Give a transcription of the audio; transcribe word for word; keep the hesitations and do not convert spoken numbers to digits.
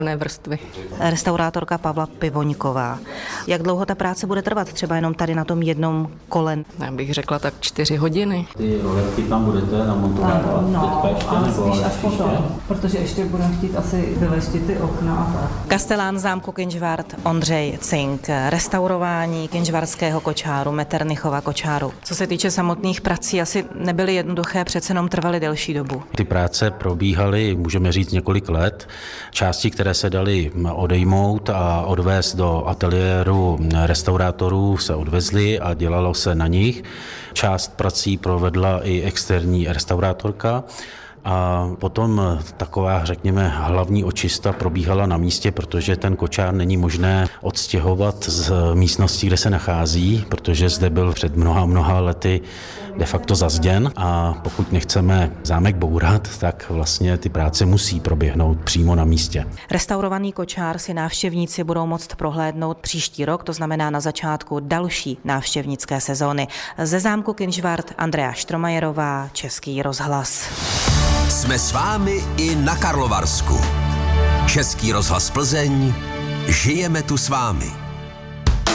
vrstvy. Restaurátorka Pavla Pivoňková. Jak dlouho ta práce bude trvat? Třeba jenom tady na tom jednom kole? Já bych řekla tak čtyři hodiny. Ty roletky tam budete namontovávat No, teďka ještě, ale nebo spíš až příště? potom, protože ještě budeme chtít asi vyleštit ty okna a tak. Kastelán zámku Kynžvart Ondřej Cink. Restaurování kynžvarského kočáru, Metternichova kočáru. Co se týče samotných prací, asi nebyly jednoduché, přece jenom trvaly delší dobu. Ty práce probíhaly, můžeme říct, několik let. Části, které se daly odejmout a odvést do ateliéru restaurátorů, se odvezly a dělalo se na nich. Část prací provedla i externí restaurátorka. A potom taková, řekněme, hlavní očista probíhala na místě, protože ten kočár není možné odstěhovat z místnosti, kde se nachází, protože zde byl před mnoha, mnoha lety de facto zazděn a pokud nechceme zámek bourat, tak vlastně ty práce musí proběhnout přímo na místě. Restaurovaný kočár si návštěvníci budou moct prohlédnout příští rok, to znamená na začátku další návštěvnické sezóny. Ze zámku Kynžvart Andrea Štromajerová, Český rozhlas. Jsme s vámi i na Karlovarsku. Český rozhlas Plzeň. Žijeme tu s vámi.